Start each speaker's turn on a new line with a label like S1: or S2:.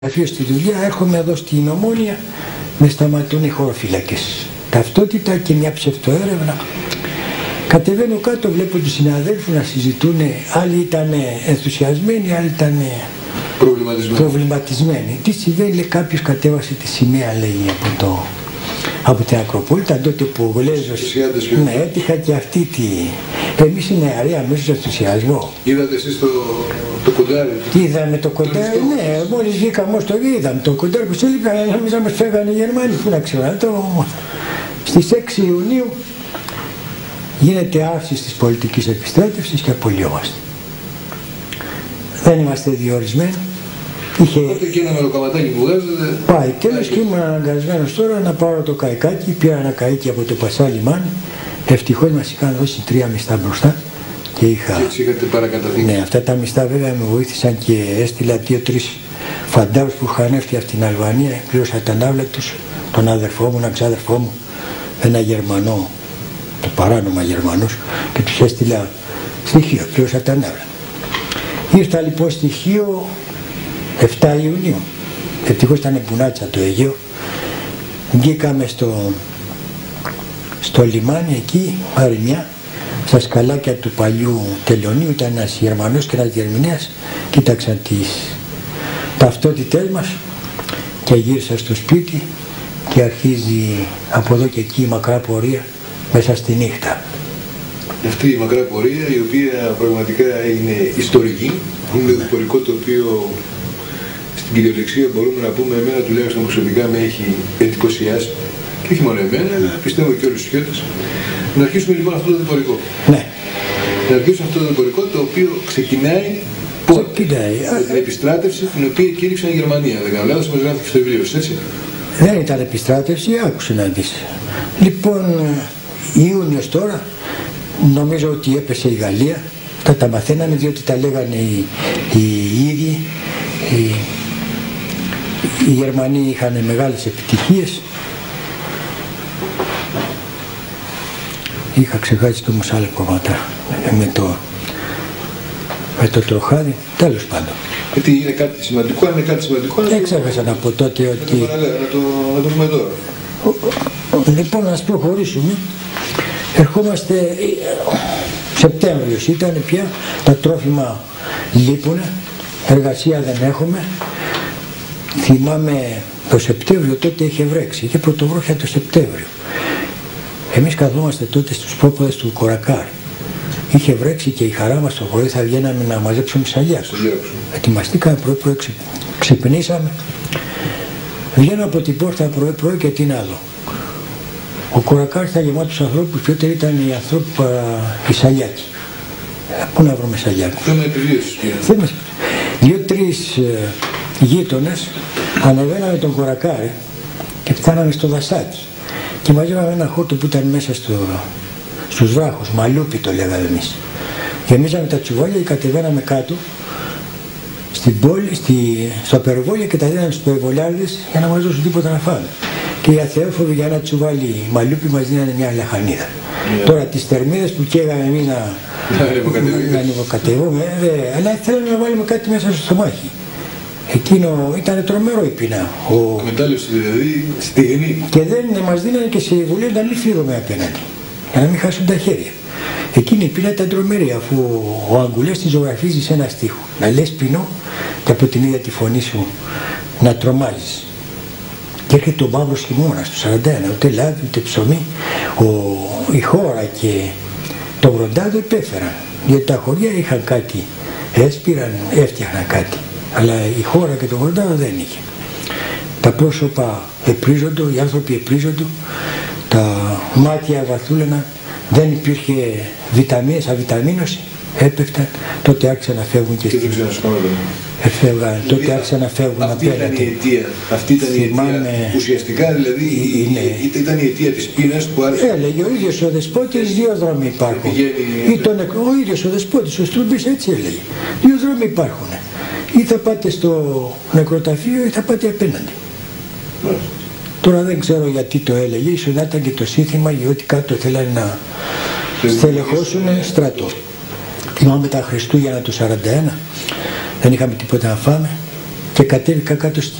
S1: γραφείο στη δουλειά, έρχομαι εδώ στην Ομόνια, με σταματούν οι χωροφύλακες. Ταυτότητα και μια ψευτοέρευνα. Κατεβαίνω κάτω, βλέπω τους συναδέλφους να συζητούν, άλλοι ήταν ενθουσιασμένοι, άλλοι ήταν προβληματισμένοι. Τι συμβαίνει, λέει, κάποιος κατέβασε τη σημαία, λέει, από την Ακροπόλητα, τότε που ο Γλέζος, ναι, έτυχα και αυτή τη... Εμείς οι νεαροί αμέσως ενθουσιασμό.
S2: Είδατε εσείς το κοντάρι?
S1: Είδαμε το κοντάρι, ναι, μόλις βγήκαμε ως το είδαμε το κοντάρι που σέλιπαν, νόμιζα μας φέγανε οι Γερμανοί, πού να ξέρω, στις 6 Ιουνίου γίνεται άσκηση της πολιτικής επιστράτευσης και απολυόμαστε. Δεν είμαστε διορισμένοι.
S2: Τότε και ένα μεροκαματάκι που βγάζετε...
S1: Πάει τέλος και ήμουν αναγκασμένος τώρα να πάρω το καϊκάκι, πήρα ένα καίκι από το Πασά λιμάνι. Ευτυχώς μας είχαν δώσει 3 μισθά μπροστά και είχα...
S2: Και έτσι είχατε παρακαταθήκη.
S1: Ναι, αυτά τα μισθά βέβαια με βοήθησαν και έστειλα 2-3 φαντάρους που είχαν έρθει από την Αλβανία, πλήρωσα τα ναύλα τους, τον αδερφό μου, έναν ξάδερφό μου, ένα Γερμανό, το παράνομα Γερμανός, και τους έστειλα στοιχείο, πλήρωσα τα ναύλα. Ήρθα λοιπόν στοιχείο 7 Ιουνίου, ευτυχώς ήταν μπουνάτσα το Αιγαίο, βγήκαμε στο λιμάνι εκεί, Μαρινιά, στα σκαλάκια του παλιού τελωνίου, ήταν ένας Γερμανός και ένας διερμηνέας, κοίταξαν τις ταυτότητές μας και γύρισα στο σπίτι και αρχίζει από εδώ και εκεί η μακρά πορεία μέσα στη νύχτα.
S2: Αυτή η μακρά πορεία, η οποία πραγματικά είναι ιστορική, είναι διπορικό, το οποίο στην κυριολεξία μπορούμε να πούμε, εμένα τουλάχιστον προσωπικά με έχει εντυπωσιάσει. Και όχι μόνο εμένα, αλλά πιστεύω και όλους τους χιώτες. Να αρχίσουμε λοιπόν αυτό το διπορικό.
S1: Ναι.
S2: Να αρχίσουμε αυτό το διπορικό, το οποίο ξεκινάει με την επιστράτευση την οποία κήρυξαν η Γερμανία. Δεν κάνω λάθος, μας γράφει στο βιβλίο, έτσι.
S1: Δεν ήταν επιστράτευση, άκουσε να δεις. Λοιπόν, Ιούνιος τώρα, νομίζω ότι έπεσε η Γαλλία. Αυτά τα μαθαίναμε διότι τα λέγανε οι ίδιοι. Οι Γερμανοί είχαν μεγάλες επιτυχίες. Είχα ξεχάσει και όμως άλλα κομμάτια με το τροχάδι, τέλος πάντων.
S2: Γιατί είναι κάτι σημαντικό, αν είναι κάτι σημαντικό...
S1: Δεν ξέχασα να πω τότε ότι...
S2: Να το πούμε τώρα.
S1: Λοιπόν, να προχωρήσουμε. Ερχόμαστε, Σεπτέμβριος ήταν πια, τα τρόφιμα λείπουνε, εργασία δεν έχουμε. Θυμάμαι το Σεπτέμβριο, τότε είχε βρέξει, είχε πρωτοβρόχια το Σεπτέμβριο. Εμείς καθόμαστε τότε στους πρόποδες του Κορακάρ. Είχε βρέξει και η χαρά μας το πρωί θα βγαίναμε να μαζέψουμε σαλιάκους. Ετοιμαστήκαμε πρωί, ξυπνήσαμε. Βγαίνω από την πόρτα πρωί και τι να δω. Ο Κορακάρ ήταν γεμάτος ανθρώπους, πιο ήταν οι ανθρώποι οι σαλιάκοι. Πού να βρούμε σαλιάκους.
S2: Θέμα επιβίωσης.
S1: 2-3 γείτονες ανεβαίναμε τον Κορακάρ και φτάναμε στο δασάκι. Και μαζεύαμε ένα χόρτο που ήταν μέσα στους βράχους, μαλούπι το λέγαμε εμείς. Γεμίζαμε τα τσουβάλια και κατεβαίναμε κάτω στην πόλη, στα περιβόλια και τα δίναμε στους περιβολιάδες για να μας δώσουν τίποτα να φάμε. Και οι αθεόφοβοι για ένα τσουβάλι μαλούπι μας δίνανε μια λαχανίδα. Τώρα τις θερμίδες που καίγαμε εμείς να ανεβοκατεβούμε, αλλά θέλαμε να βάλουμε κάτι μέσα στο στομάχι. Εκείνο ήταν τρομερό η πείνα.
S2: Μετάλλευση δηλαδή στιγμή.
S1: Και δεν μας δίνανε και συμβουλή να μην φύγουμε απέναντι, για να μην χάσουν τα χέρια. Εκείνη η πείνα ήταν τρομερή, αφού ο Αγκουλές τη ζωγραφίζει σε ένα στίχο. Να λες πεινώ και από την ίδια τη φωνή σου να τρομάζεις. Και έρχεται ο μαύρος χειμώνας του 41, ούτε λάδι ούτε ψωμί. Η χώρα και το βροντάδο υπέφεραν, γιατί τα χωριά είχαν κάτι, έσπηραν, έφτιαχναν κάτι. Αλλά η χώρα και το βροντάδο δεν είχε. Τα πρόσωπα επρίζοντο, οι άνθρωποι επρίζοντο, τα μάτια βαθούλαινα, δεν υπήρχε βιταμίνες, αβιταμίνωση, έπεφταν, τότε άρχισαν να φεύγουν και έφευγαν, τότε άρχισαν να φεύγουν απέναντι.
S2: Αυτή ήταν η αιτία, ουσιαστικά δηλαδή ήταν η αιτία της πείνας που άρχισε.
S1: Έλεγε ο ίδιος ο δεσπότης, 2 δρόμοι υπάρχουν. Ο ίδιος ο δεσπότης, ο Στρούμπης έτσι έλεγε, 2 δρόμοι υπάρχουν. Ή θα πάτε στο νεκροταφείο ή θα πάτε απέναντι. Τώρα δεν ξέρω γιατί το έλεγε, ίσως να ήταν και το σύνθημα, γιατί κάτω θέλανε να στελεχώσουν στρατό. Θυμάμαι τα Χριστούγεννα του 41, δεν είχαμε τίποτα να φάμε. και κατέβηκα κάτω στη